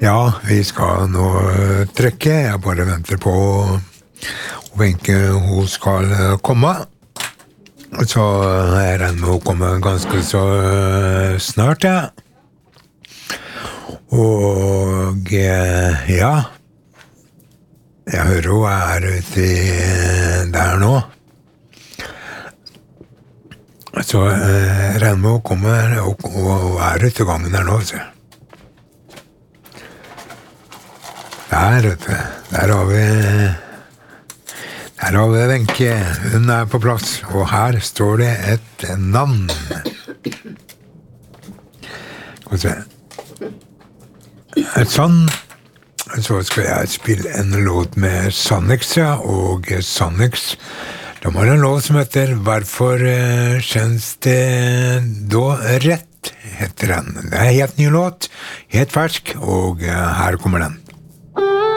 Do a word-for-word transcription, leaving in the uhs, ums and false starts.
Ja, vi skal nå trekke. Jeg bare venter på Wenche, hun skal komme. Så jeg regner med å komme ganske så snart, ja. Og ja, jeg hører hun er ute der nå. Så jeg regner med å komme og, og er ute i gangen der nå, så. Der, vet du. Der har vi Der har vi Wenche. Hun er på plass. Og her står det et navn. Skal vi se. Sånn. Så skal jeg spille en låt med Sonics, ja. Og Sonics, de har en låt som heter Hvorfor kjennes det da rett, heter den. Det er en helt ny låt, helt fersk, og her kommer den.